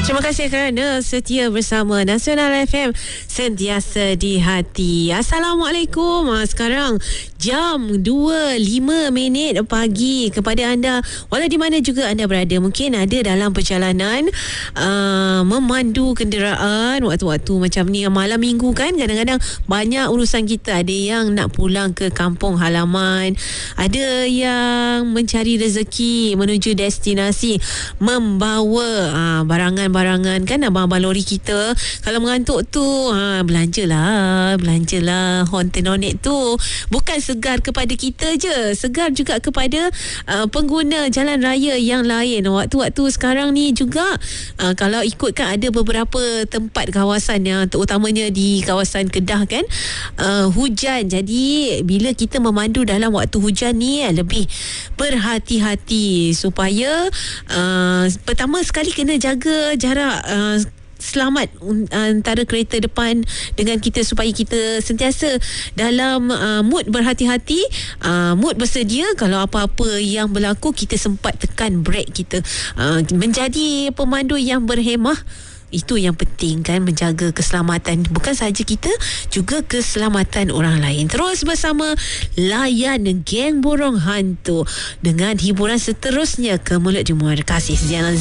Terima kasih kerana setia bersama Nasional FM, sentiasa di hati. Assalamualaikum. Sekarang jam 2.05 pagi kepada anda, walau di mana juga anda berada. Mungkin ada dalam perjalanan memandu kenderaan waktu-waktu macam ni, malam minggu kan, kadang-kadang banyak urusan kita. Ada yang nak pulang ke kampung halaman, ada yang mencari rezeki menuju destinasi, membawa barangan kan, abang-abang lori kita kalau mengantuk tu belanjalah honten-onet tu bukan segar kepada kita je, segar juga kepada pengguna jalan raya yang lain. Waktu-waktu sekarang ni juga kalau ikutkan ada beberapa tempat kawasan yang terutamanya di kawasan Kedah kan, hujan. Jadi bila kita memandu dalam waktu hujan ni, lebih berhati-hati supaya pertama sekali kena jaga jarak selamat antara kereta depan dengan kita, supaya kita sentiasa dalam mood berhati-hati, mood bersedia. Kalau apa-apa yang berlaku, kita sempat tekan brake kita. Menjadi pemandu yang berhemah, itu yang penting kan, menjaga keselamatan bukan sahaja kita, juga keselamatan orang lain. Terus bersama layan Geng Burung Hantu dengan hiburan seterusnya ke Mulut Jemur. Kasih sejalan